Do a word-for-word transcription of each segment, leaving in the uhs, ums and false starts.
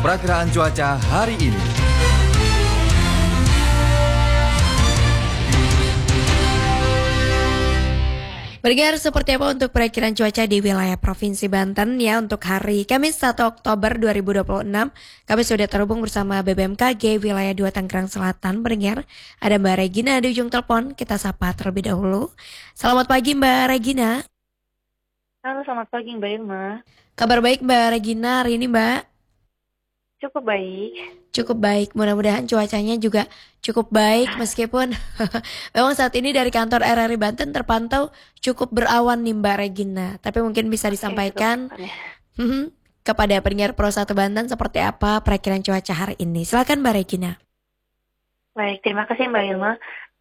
Perakiraan cuaca hari ini. Pendengar, seperti apa untuk perakiraan cuaca di wilayah Provinsi Banten ya untuk hari Kamis satu Oktober dua ribu dua puluh enam. Kami sudah terhubung bersama B B M K G wilayah dua Tangerang Selatan. Pendengar, ada Mbak Regina di ujung telepon. Kita sapa terlebih dahulu. Selamat pagi Mbak Regina. Halo, selamat pagi Mbak Irma. Kabar baik Mbak Regina hari ini Mbak? Cukup baik. Cukup baik, mudah-mudahan cuacanya juga cukup baik meskipun memang saat ini dari kantor R R I Banten terpantau cukup berawan nih Mbak Regina. Tapi mungkin bisa disampaikan Oke, kepada pendengar Pro satu Banten seperti apa perakiraan cuaca hari ini. Silakan Mbak Regina. Baik, terima kasih Mbak Irma.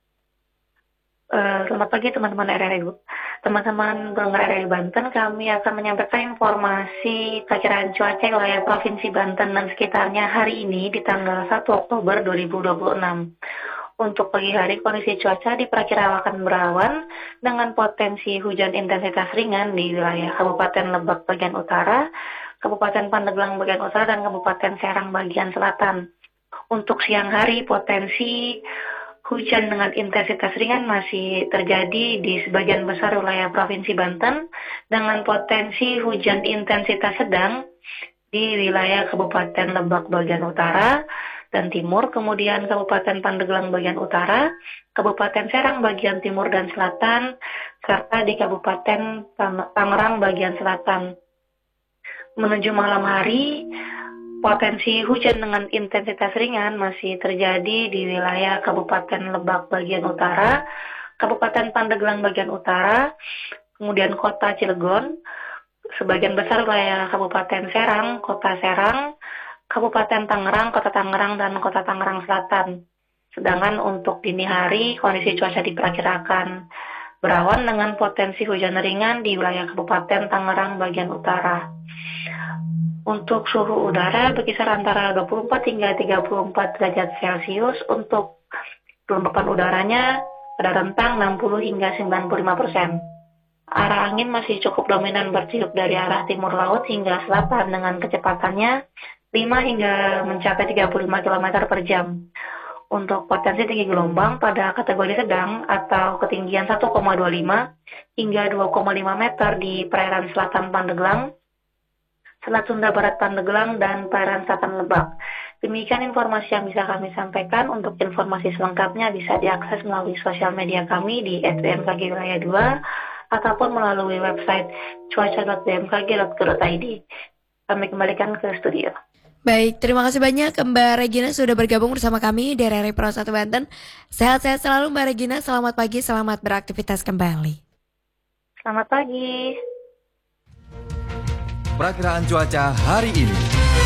Uh, selamat pagi teman-teman R R I, teman-teman pendengar R R I Banten. Kami akan menyampaikan informasi perakiraan cuaca wilayah Provinsi Banten dan sekitarnya hari ini di tanggal satu Oktober dua ribu dua puluh enam. Untuk pagi hari, kondisi cuaca diperkirakan berawan dengan potensi hujan intensitas ringan di wilayah Kabupaten Lebak bagian utara, Kabupaten Pandeglang bagian utara, dan Kabupaten Serang bagian selatan. Untuk siang hari, potensi hujan dengan intensitas ringan masih terjadi di sebagian besar wilayah Provinsi Banten dengan potensi hujan intensitas sedang di wilayah Kabupaten Lebak bagian utara dan timur, kemudian Kabupaten Pandeglang bagian utara, Kabupaten Serang bagian timur dan selatan, serta di Kabupaten Tangerang bagian selatan. Menuju malam hari, potensi hujan dengan intensitas ringan masih terjadi di wilayah Kabupaten Lebak bagian utara, Kabupaten Pandeglang bagian utara, kemudian Kota Cilegon, sebagian besar wilayah Kabupaten Serang, Kota Serang, Kabupaten Tangerang, Kota Tangerang, dan Kota Tangerang Selatan. Sedangkan untuk dini hari, kondisi cuaca diperkirakan berawan dengan potensi hujan ringan di wilayah Kabupaten Tangerang bagian utara. Untuk suhu udara berkisar antara dua puluh empat hingga tiga puluh empat derajat Celcius. Untuk kelembapan udaranya pada rentang enam puluh hingga sembilan puluh lima persen. Arah angin masih cukup dominan bertiup dari arah timur laut hingga selatan dengan kecepatannya lima hingga mencapai tiga puluh lima kilometer per jam. Untuk potensi tinggi gelombang pada kategori sedang atau ketinggian satu koma dua lima hingga dua koma lima meter di perairan selatan Pandeglang, Selat Sunda Barat Pandeglang, dan perairan selatan Lebak. Demikian informasi yang bisa kami sampaikan. Untuk informasi selengkapnya bisa diakses melalui sosial media kami di et b m k g wilayah dua ataupun melalui website cuaca dot b m k g dot go dot i d. Kami kembalikan ke studio. Baik, terima kasih banyak Mbak Regina sudah bergabung bersama kami di R R I Pro satu Banten. Sehat-sehat selalu Mbak Regina, selamat pagi, selamat beraktivitas kembali. Selamat pagi. Perakiraan cuaca hari ini.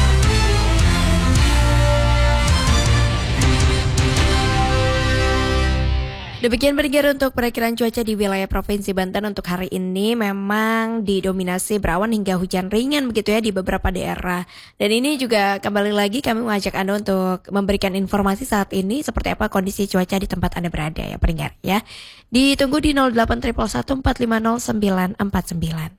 Demikian pendengar untuk perakiraan cuaca di wilayah Provinsi Banten untuk hari ini memang didominasi berawan hingga hujan ringan begitu ya di beberapa daerah. Dan ini juga kembali lagi kami mengajak Anda untuk memberikan informasi saat ini seperti apa kondisi cuaca di tempat Anda berada ya pendengar ya. Ditunggu di nol delapan satu satu empat lima nol sembilan empat sembilan.